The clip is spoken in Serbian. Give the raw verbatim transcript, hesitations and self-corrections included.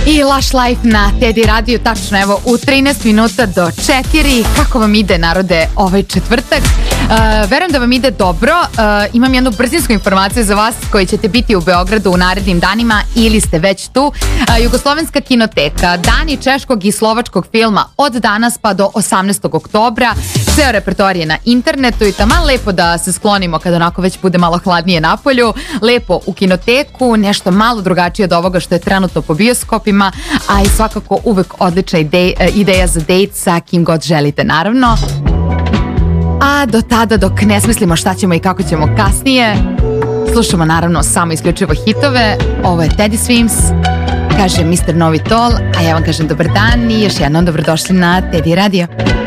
I Lush Life na Teddy Radio, tačno evo u trinaest minuta do četiri. Kako vam ide, narode, ovaj četvrtak? Uh, verujem da vam ide dobro. Uh, imam jednu brzinsku informaciju za vas koji ćete biti u Beogradu u narednim danima ili ste već tu. Uh, Jugoslovenska kinoteka, dani češkog i slovačkog filma od danas pa do osamnaestog oktobra. Ceo repertoar je na internetu i taman lepo da se sklonimo kada onako već bude malo hladnije napolju. Lepo u kinoteku, nešto malo drugačije od ovoga što je trenutno po bioskopima, a i svakako uvek odlična ideja, ideja za dejt sa kim god želite, naravno. A do tada, dok ne smislimo šta ćemo i kako ćemo kasnije, slušamo naravno samo isključivo hitove. Ovo je Teddy Swims, kaže mister Novi Tol, a ja vam kažem dobar dan i još jednom dobrodošli na Teddy Radio.